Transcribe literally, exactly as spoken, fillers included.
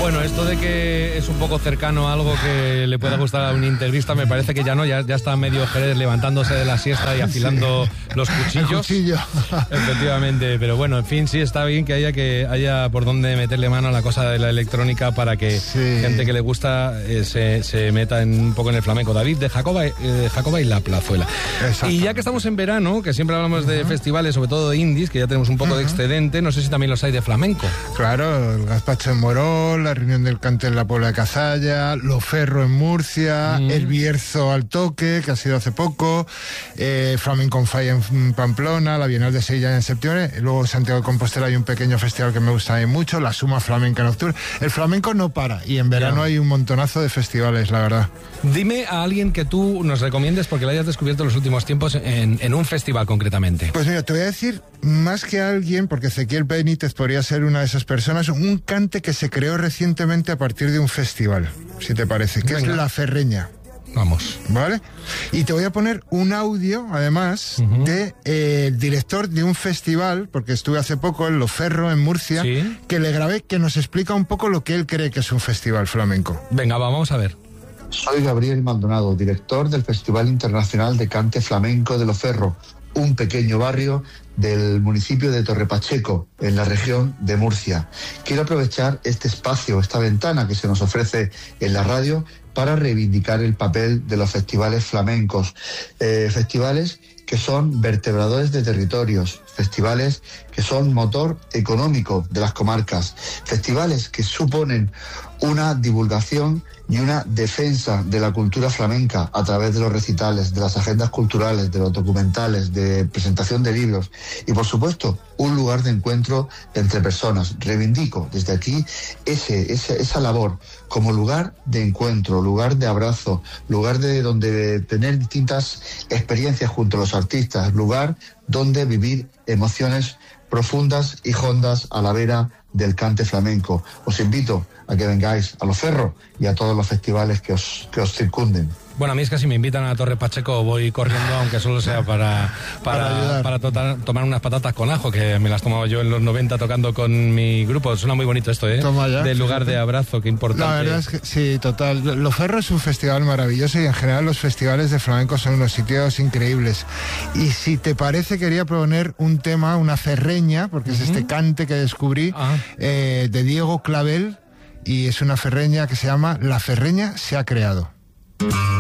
Bueno, esto de que es un poco cercano a algo que le pueda gustar a un intervista, me parece que ya no, ya, ya está medio Jerez levantándose de la siesta y afilando sí. los cuchillos. El cuchillo. Efectivamente, pero bueno, en fin, sí está bien que haya que haya por dónde meterle mano a la cosa de la electrónica para que sí. gente que le gusta eh, se, se meta en, un poco en el flamenco. David de Jacoba, eh, de Jacoba y La Plazuela. Y ya que estamos en verano, que siempre hablamos uh-huh. de festivales, sobre todo de indies, que ya tenemos un poco uh-huh. de excedente, no sé si también los hay de flamenco. Claro, el Gazpacho en Morón, la reunión del Cante en la Puebla de Cazalla, Lo Ferro en Murcia, mm. el Bierzo al Toque, que ha sido hace poco, eh, Flamenco on Fire en Pamplona, la Bienal de Sevilla en septiembre, luego en Santiago de Compostela hay un pequeño festival que me gusta a mí mucho, la Suma Flamenca en octubre. El flamenco no para y en verano yeah. hay un montonazo de festivales, la verdad. Dime a alguien que tú nos recomiendes porque lo hayas descubierto en los últimos tiempos en, en un festival concretamente. Pues mira, te voy a decir más que a alguien, porque Ezequiel Benítez podría ser una de esas personas, un cante que se creó recientemente a partir de un festival, si te parece, que Venga. es La Ferreña. Vamos. ¿Vale? Y te voy a poner un audio, además, uh-huh. de eh, el director de un festival, porque estuve hace poco en Lo Ferro, en Murcia, ¿Sí? que le grabé, que nos explica un poco lo que él cree que es un festival flamenco. Venga, vamos a ver. Soy Gabriel Maldonado, director del Festival Internacional de Cante Flamenco de Lo Ferro, un pequeño barrio del municipio de Torrepacheco, en la región de Murcia. Quiero aprovechar este espacio, esta ventana que se nos ofrece en la radio para reivindicar el papel de los festivales flamencos. Eh, festivales que son vertebradores de territorios, festivales que son motor económico de las comarcas, festivales que suponen una divulgación y una defensa de la cultura flamenca a través de los recitales, de las agendas culturales, de los documentales, de presentación de libros y, por supuesto, un lugar de encuentro entre personas. Reivindico desde aquí ese, ese, esa labor como lugar de encuentro, lugar de abrazo, lugar de donde tener distintas experiencias junto a los artistas, lugar donde vivir emociones profundas y hondas a la vera del cante flamenco. Os invito a que vengáis a Lo Ferro y a todos los festivales que os, que os circunden. Bueno, a mí es que si me invitan a Torre Pacheco voy corriendo, aunque solo sea para para, para, para total, tomar unas patatas con ajo, que me las tomaba yo en los noventa tocando con mi grupo. Suena muy bonito esto, ¿eh? Toma ya. Del lugar de abrazo, qué importante. La verdad es que sí, total. Lo Ferro es un festival maravilloso y en general los festivales de flamenco son unos sitios increíbles. Y si te parece, quería proponer un tema, una ferreña, porque uh-huh. es este cante que descubrí, uh-huh. eh, de Diego Clavel, y es una ferreña que se llama La Ferreña se ha creado.